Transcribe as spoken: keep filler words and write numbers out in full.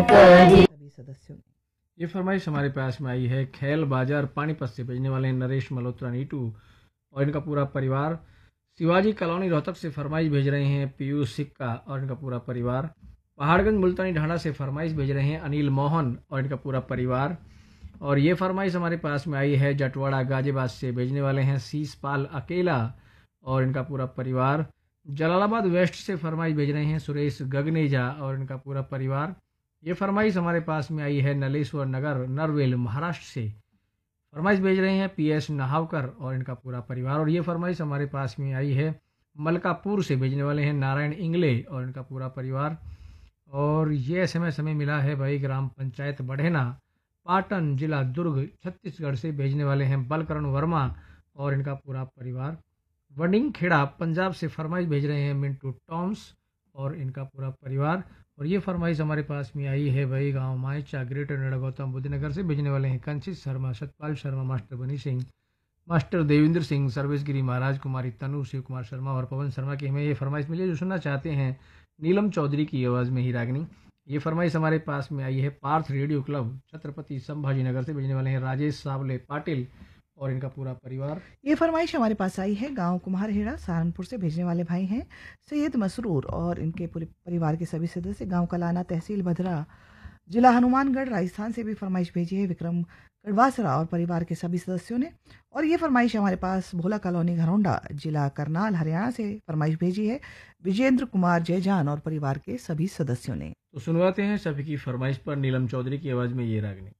कही। सभी सदस्यों ने ये फरमाइश हमारे पास में आई है खेल बाजार पानीपत से भेजने वाले हैं नरेश मल्होत्रा नीटू और इनका पूरा परिवार। शिवाजी कॉलोनी रोहतक से फरमाइश भेज रहे हैं पीयूष सिक्का और इनका पूरा परिवार। पहाड़गंज मुल्तानी ढांढा से फरमाइश भेज रहे हैं अनिल मोहन और इनका पूरा परिवार। और ये फरमाइश हमारे पास में आई है जटवाड़ा गाजियाबाद से भेजने वाले हैं शीशपाल अकेला और इनका पूरा परिवार। जलालाबाद वेस्ट से फरमाइश भेज रहे हैं सुरेश गगनेजा और इनका पूरा परिवार। ये फरमाइश हमारे पास में आई है नलेश्वर नगर नरवेल महाराष्ट्र से फरमाइश भेज रहे हैं पीएस नहावकर और इनका पूरा परिवार। और ये फरमाइश हमारे पास में आई है मलकापुर से भेजने वाले हैं नारायण इंगले और इनका पूरा परिवार। और ये एस एम एस हमें मिला है भाई ग्राम पंचायत बढ़ेना पाटन जिला दुर्ग छत्तीसगढ़ से भेजने वाले हैं बलकरण वर्मा और इनका पूरा परिवार। वडिंग खेड़ा पंजाब से फरमाइश भेज रहे हैं मिंटू टॉम्स और इनका पूरा परिवार। और ये फरमाइश हमारे पास में आई है भाई गांव मायचा ग्रेटर नोएडा गौतम बुद्ध नगर से भेजने वाले हैं कंचित शर्मा सतपाल शर्मा मास्टर बनी सिंह मास्टर देवेंद्र सिंह सर्वेशगिरी महाराज कुमारी तनु शिव कुमार शर्मा और पवन शर्मा की हमें ये फरमाइश मिली जो सुनना चाहते हैं नीलम चौधरी की आवाज़ में ही रागनी। ये फरमाइश हमारे पास में आई है पार्थ रेडियो क्लब छत्रपति संभाजी नगर से भेजने वाले हैं राजेश सावले पाटिल और इनका पूरा परिवार। ये फरमाइश हमारे पास आई है गांव कुम्हारहेड़ा सहारनपुर से भेजने वाले भाई हैं सैयद मसरूर और इनके पूरे परिवार के सभी सदस्य। गांव कलाना तहसील भद्रा जिला हनुमानगढ़ राजस्थान से भी फरमाइश भेजी है विक्रम कड़वासरा और परिवार के सभी सदस्यों ने। और ये फरमाइश हमारे पास भोला कॉलोनी घरौंडा जिला करनाल हरियाणा से फरमाइश भेजी है विजेंद्र कुमार जयजान और परिवार के सभी सदस्यों ने। तो सुनवाते हैं सभी की फरमाइश पर नीलम चौधरी की आवाज़ में ये रागनी।